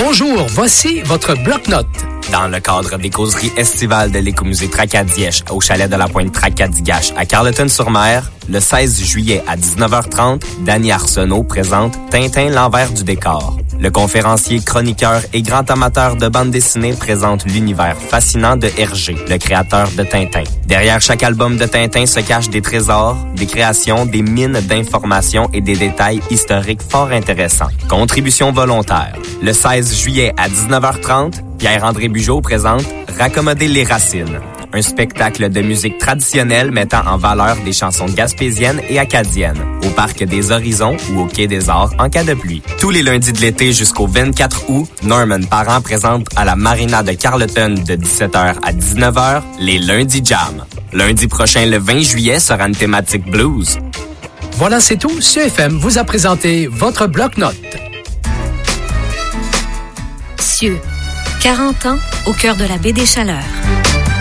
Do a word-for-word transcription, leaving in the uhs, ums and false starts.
Bonjour, voici votre bloc-notes. Dans le cadre des causeries estivales de l'Écomusée Tracadie au chalet de la Pointe Tracadie-Gache à Carleton-sur-Mer, le seize juillet à dix-neuf heures trente, Danny Arsenault présente Tintin l'envers du décor. Le conférencier, chroniqueur et grand amateur de bande dessinée présente l'univers fascinant de Hergé, le créateur de Tintin. Derrière chaque album de Tintin se cachent des trésors, des créations, des mines d'informations et des détails historiques fort intéressants. Contribution volontaire. Le seize juillet à dix-neuf heures trente, Pierre-André Bugeaud présente Raccommoder les racines, un spectacle de musique traditionnelle mettant en valeur des chansons gaspésiennes et acadiennes, au Parc des Horizons ou au Quai des Arts en cas de pluie. Tous les lundis de l'été jusqu'au vingt-quatre août, Norman Parent présente à la Marina de Carleton de dix-sept heures à dix-neuf heures les Lundis Jam. Lundi prochain, le vingt juillet, sera une thématique blues. Voilà, c'est tout. C F M vous a présenté votre bloc-notes. Cieux, quarante ans au cœur de la baie des Chaleurs.